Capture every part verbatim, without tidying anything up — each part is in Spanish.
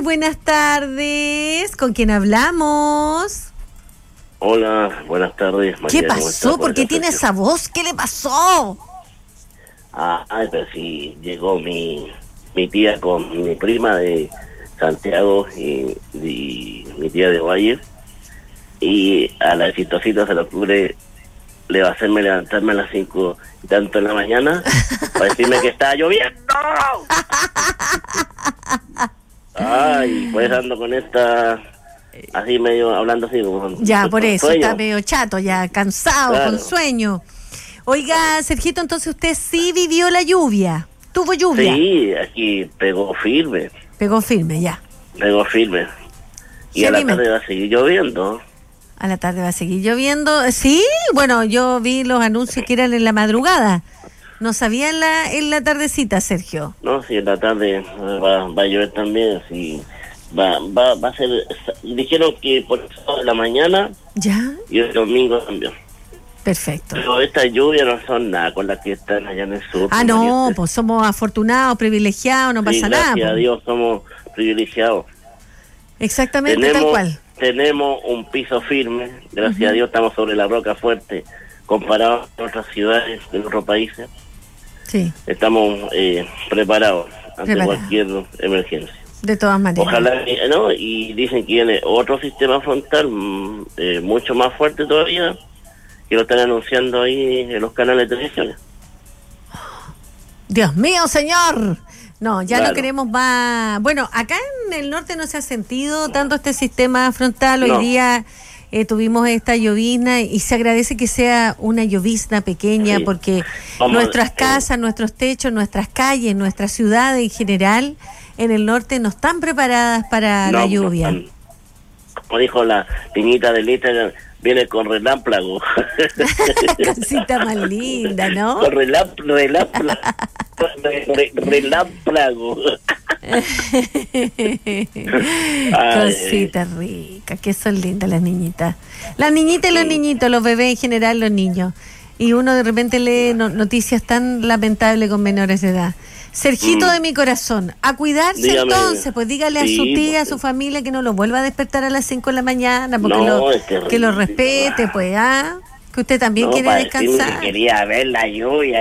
buenas tardes. ¿Con quién hablamos? Hola, buenas tardes. María, ¿qué pasó? ¿Por qué tiene esa voz? ¿Qué le pasó? Ah, ay, pero sí, llegó mi, mi tía con mi prima de Santiago y, y mi tía de Valle. Y a la chistosita se le ocurre le va a hacerme levantarme a las cinco y tanto en la mañana para decirme que estaba lloviendo. Ay, pues ando con esta, así medio, hablando así como... Ya, por eso, sueño. Está medio chato, ya cansado, claro. Con sueño. Oiga, Sergito, entonces usted sí vivió la lluvia, ¿tuvo lluvia? Sí, aquí pegó firme. Pegó firme, ya. Pegó firme. Y sí, a la dime. tarde va a seguir lloviendo. A la tarde va a seguir lloviendo. Sí, bueno, yo vi los anuncios que eran en la madrugada. No sabía en la, en la tardecita, Sergio. No, sí, en la tarde va, va a llover también. Sí, va, va, va a ser. Dijeron que por el sábado de la mañana. Ya. Y el domingo también. Perfecto. Pero estas lluvias no son nada con las que están allá en el sur. Ah, no, pues somos afortunados, privilegiados, no sí, pasa nada. Gracias pues. a Dios somos privilegiados. Exactamente, tenemos, tal cual. Tenemos un piso firme, gracias uh-huh. a Dios estamos sobre la roca fuerte, comparado con otras ciudades de otros países. Sí. Estamos eh, preparados ante Preparado. cualquier emergencia. De todas maneras. Ojalá, ¿no? Y dicen que viene otro sistema frontal eh, mucho más fuerte todavía, que lo están anunciando ahí en los canales de televisión. Dios mío, señor. No, ya claro. no queremos más. Bueno, acá en el norte no se ha sentido tanto este sistema frontal. Hoy no. día eh, tuvimos esta llovizna y se agradece que sea una llovizna pequeña, sí. porque Vamos, nuestras casas, eh. nuestros techos, nuestras calles, nuestras ciudades en general en el norte no están preparadas para no, la lluvia. No, como dijo la piñita de Instagram, viene con relámpago. Cosita más linda, ¿no? Con reláp, relámpago. Re, re, relámpago. Cositas ricas, que son lindas las niñitas. Las niñitas y los niñitos, los bebés en general, los niños. Y uno de repente lee no, noticias tan lamentables con menores de edad. Sergito mm. de mi corazón, a cuidarse. Dígame. Entonces, pues dígale sí, a su tía, pues, a su familia que no lo vuelva a despertar a las cinco de la mañana, porque no, lo, es que, que lo respete, pues, ah, que usted también no, quiere descansar. Que quería ver la lluvia.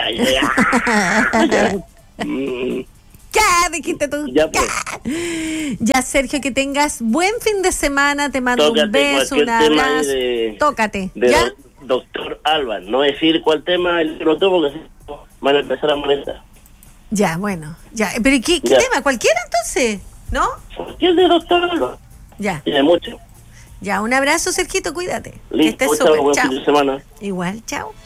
Ya, dijiste tú. Ya, pues. Ya, Sergio, que tengas buen fin de semana, te mando Tócate un beso, un abrazo. De, Tócate, de ¿ya? Do, doctor Alba, no decir cuál tema lo tuvo, porque van a empezar a molestar. Ya, bueno, ya, pero ¿qué, qué tema? ¿Cualquiera entonces? ¿No? Cualquier de doctor Alba. Ya. Tiene mucho. Ya, un abrazo, Sergito, cuídate. Listo, que estés chao, súper. buen Chao. fin de semana. Igual, chao.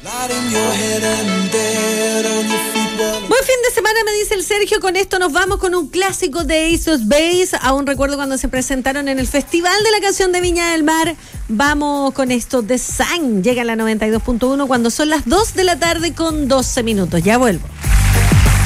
Buen fin de semana, me dice el Sergio. Con esto nos vamos con un clásico de Ace of Base. Aún recuerdo cuando se presentaron en el Festival de la Canción de Viña del Mar. Vamos con esto de Sang. Llega a la noventa y dos punto uno cuando son las dos de la tarde con doce minutos. Ya vuelvo.